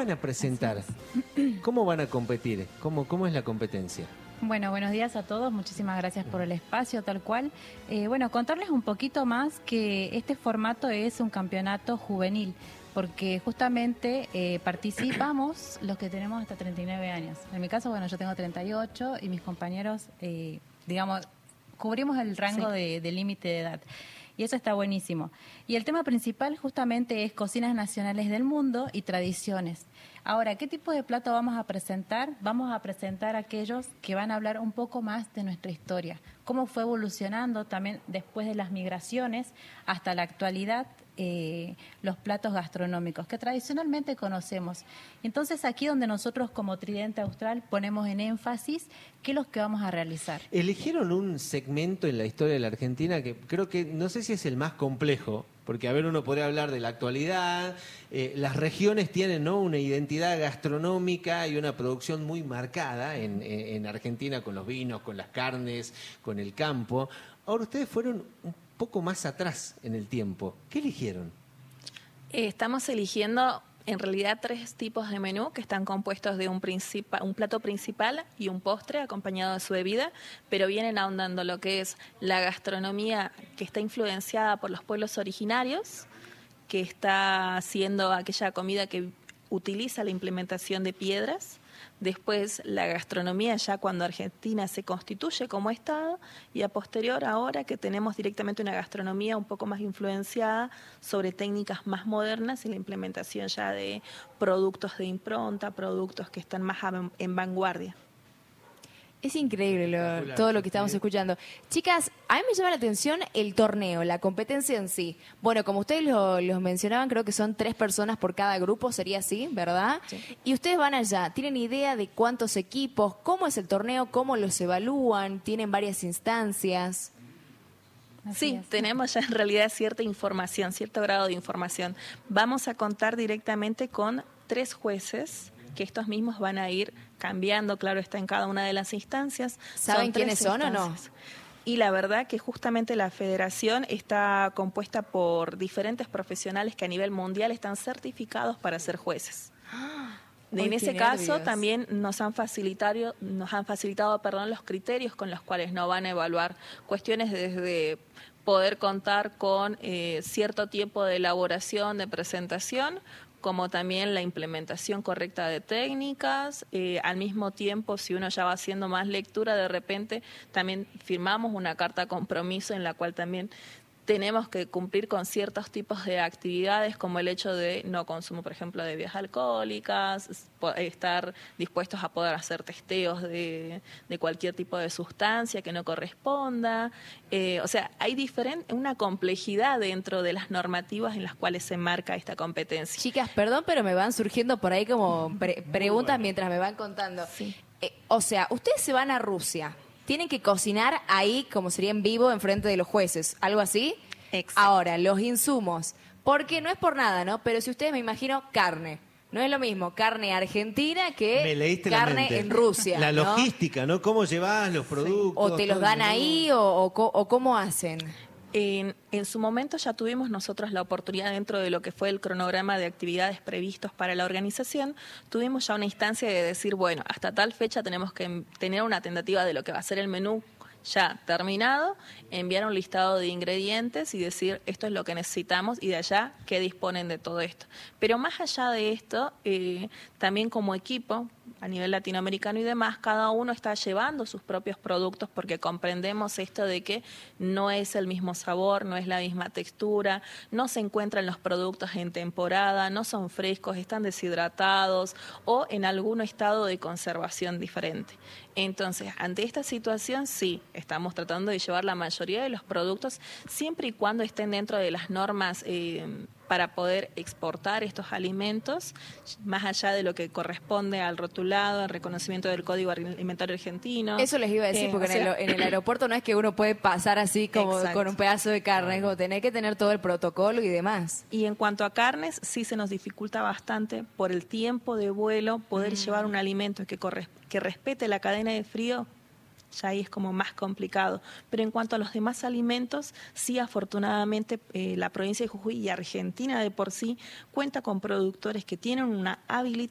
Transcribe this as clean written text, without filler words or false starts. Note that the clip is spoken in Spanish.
van a presentar? ¿Cómo van a competir? ¿Cómo es la competencia? Bueno, buenos días a todos, muchísimas gracias por el espacio, tal cual. Bueno, contarles un poquito más que este formato es un campeonato juvenil, porque justamente participamos los que tenemos hasta 39 años. En mi caso, bueno, yo tengo 38 y mis compañeros, digamos, cubrimos el rango de límite de edad. Y eso está buenísimo. Y el tema principal justamente es cocinas nacionales del mundo y tradiciones. Ahora, ¿qué tipo de plato vamos a presentar? Vamos a presentar aquellos que van a hablar un poco más de nuestra historia, cómo fue evolucionando también después de las migraciones hasta la actualidad los platos gastronómicos que tradicionalmente conocemos. Entonces, aquí donde nosotros como Tridente Austral ponemos en énfasis qué es lo que vamos a realizar. Eligieron un segmento en la historia de la Argentina que creo que, no sé si es el más complejo, porque a ver, uno podría hablar de la actualidad, las regiones tienen, ¿no?, una identidad gastronómica y una producción muy marcada en Argentina, con los vinos, con las carnes, con el campo. Ahora ustedes fueron un poco más atrás en el tiempo. ¿Qué eligieron? Estamos eligiendo en realidad 3 tipos de menú que están compuestos de un plato principal y un postre acompañado de su bebida, pero vienen ahondando lo que es la gastronomía que está influenciada por los pueblos originarios, que está haciendo aquella comida que utiliza la implementación de piedras. Después la gastronomía ya cuando Argentina se constituye como Estado, y a posterior ahora que tenemos directamente una gastronomía un poco más influenciada sobre técnicas más modernas y la implementación ya de productos de impronta, productos que están más en vanguardia. Es increíble todo lo que estamos escuchando. Chicas, a mí me llama la atención el torneo, la competencia en sí. Bueno, como ustedes los mencionaban, creo que son 3 personas por cada grupo, sería así, ¿verdad? Sí. Y ustedes van allá, ¿tienen idea de cuántos equipos? ¿Cómo es el torneo? ¿Cómo los evalúan? ¿Tienen varias instancias? Sí, tenemos ya en realidad cierta información, cierto grado de información. Vamos a contar directamente con 3 jueces, que estos mismos van a ir cambiando, claro, está en cada una de las instancias. ¿Saben quiénes son o no? Y la verdad que justamente la federación está compuesta por diferentes profesionales que a nivel mundial están certificados para ser jueces. En ese caso también nos han facilitado los criterios con los cuales nos van a evaluar cuestiones desde poder contar con cierto tiempo de elaboración, de presentación, como también la implementación correcta de técnicas. Al mismo tiempo, si uno ya va haciendo más lectura, de repente también firmamos una carta compromiso en la cual también tenemos que cumplir con ciertos tipos de actividades, como el hecho de no consumo, por ejemplo, de bebidas alcohólicas, estar dispuestos a poder hacer testeos de cualquier tipo de sustancia que no corresponda. O sea, hay una complejidad dentro de las normativas en las cuales se marca esta competencia. Chicas, perdón, pero me van surgiendo por ahí como preguntas mientras me van contando. Sí. O sea, ustedes se van a Rusia. Tienen que cocinar ahí, como sería en vivo, enfrente de los jueces. ¿Algo así? Exacto. Ahora, los insumos. Porque no es por nada, ¿no? Pero si ustedes, me imagino, carne. No es lo mismo carne argentina que carne en Rusia. La ¿no? logística, ¿no? ¿Cómo llevas los productos? O te los dan ahí, o cómo hacen. En su momento ya tuvimos nosotros la oportunidad, dentro de lo que fue el cronograma de actividades previstos para la organización, tuvimos ya una instancia de decir, bueno, hasta tal fecha tenemos que tener una tentativa de lo que va a ser el menú ya terminado, enviar un listado de ingredientes y decir esto es lo que necesitamos y de allá qué disponen de todo esto. Pero más allá de esto, también como equipo, a nivel latinoamericano y demás, cada uno está llevando sus propios productos porque comprendemos esto de que no es el mismo sabor, no es la misma textura, no se encuentran los productos en temporada, no son frescos, están deshidratados o en algún estado de conservación diferente. Entonces, ante esta situación, sí, estamos tratando de llevar la mayoría de los productos siempre y cuando estén dentro de las normas para poder exportar estos alimentos, más allá de lo que corresponde al rotulado, al reconocimiento del Código Alimentario Argentino. Eso les iba a decir, porque en el aeropuerto no es que uno puede pasar así como con un pedazo de carne, es como tener que tener todo el protocolo y demás. Y en cuanto a carnes, sí se nos dificulta bastante por el tiempo de vuelo poder llevar un alimento que respete la cadena de frío. Ya ahí es como más complicado. Pero en cuanto a los demás alimentos, sí, afortunadamente la provincia de Jujuy y Argentina de por sí cuenta con productores que tienen una